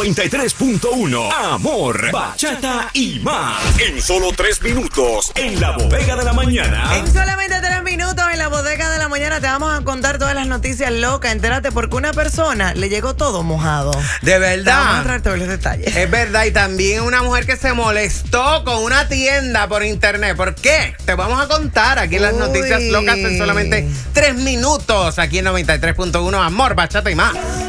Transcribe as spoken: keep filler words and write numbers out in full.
noventa y tres punto uno. Amor, bachata y más. En solo tres minutos, en la bodega de la mañana. En solamente tres minutos, en la bodega de la mañana, te vamos a contar todas las noticias locas. Entérate porque una persona le llegó todo mojado. De verdad. Te vamos a traer todos los detalles. Es verdad, y también una mujer que se molestó con una tienda por internet. ¿Por qué? Te vamos a contar aquí en las Uy. noticias locas en solamente tres minutos, aquí en noventa y tres punto uno. Amor, bachata y más.